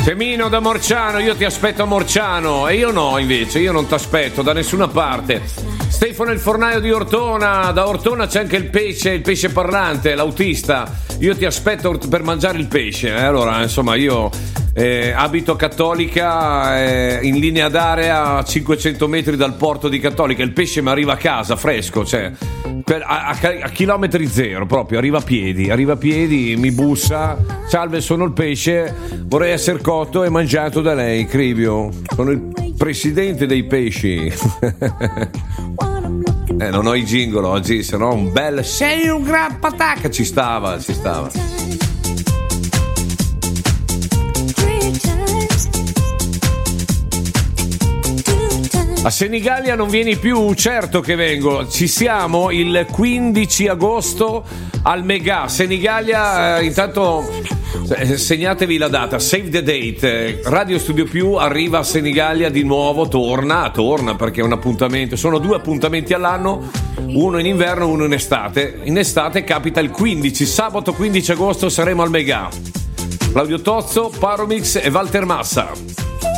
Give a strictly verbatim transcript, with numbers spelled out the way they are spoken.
Femino da Morciano, io ti aspetto a Morciano. E io no, invece, io non ti aspetto da nessuna parte. Stefano il fornaio di Ortona, da Ortona c'è anche il pesce, il pesce parlante, l'autista. Io ti aspetto per mangiare il pesce. Eh, allora, insomma, io eh, abito Cattolica, eh, in linea d'area a cinquecento metri dal porto di Cattolica. Il pesce mi arriva a casa fresco, cioè per, a, a, a chilometri zero proprio, arriva a piedi, arriva a piedi, mi bussa. Salve, sono il pesce, vorrei essere cotto e mangiato da lei, Cribio. Sono il presidente dei pesci. Eh, non ho i jingle oggi, se no un bel sei un gran patacca ci stava, ci stava. A Senigallia non vieni più? Certo che vengo, ci siamo il quindici agosto al Megà. Senigallia, eh, intanto segnatevi la data, save the date. Radio Studio Più arriva a Senigallia di nuovo, torna, torna perché è un appuntamento, sono due appuntamenti all'anno, uno in inverno e uno in estate. In estate capita il quindici, sabato quindici agosto saremo al Megà. Claudio Tozzo, Paromix e Walter Massa.